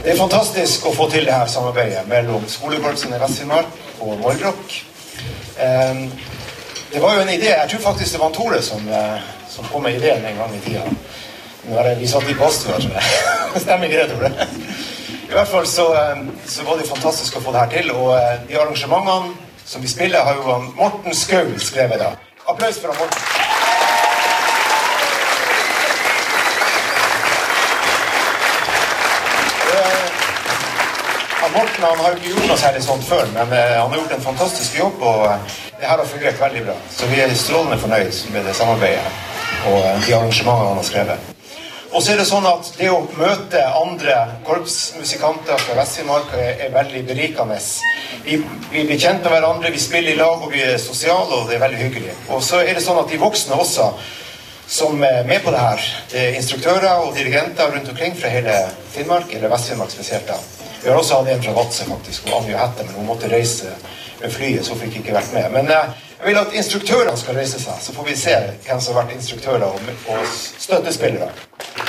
Det fantastisk å få til det her samarbeidet mellom skolekorpsene i Vest-Finnmark og Valdrock. Det var jo en idé, jeg tror faktisk det var Tore som kom med ideen en gang i tida. Vi satt i badstua, tror jeg. Stemmer ikke det, Tore? I hvert fall så var det fantastisk å få det her til, og de arrangementene som vi spiller har jo Morten Skau skrevet da. Applaus for Morten. Morten han har jo ikke gjort noe særlig sånt før, men han har gjort en fantastisk jobb, og det her har fungert veldig bra. Så vi er strålende fornøyd med det samarbeidet og de arrangementene han har skrevet. Og så er det sånn at det å møte andre korpsmusikanter fra Vest-Finnmark er veldig berikende. Vi blir kjent med hverandre, vi spiller i lag, og vi er sosiale, og det er veldig hyggelig. Og så er det sånn at de voksne også, som er med på det her, det er instruktører og dirigenter rundt omkring fra hele Finnmark, eller Vest-Finnmark spesielt da. Vi har også hatt en fra Vadsø faktisk, og Anja Hette, men hun måtte reise med flyet, så fikk ikke vært med. Men jeg vil at instruktørene skal reise seg, så får vi se hvem som har vært instruktører og støttespillere.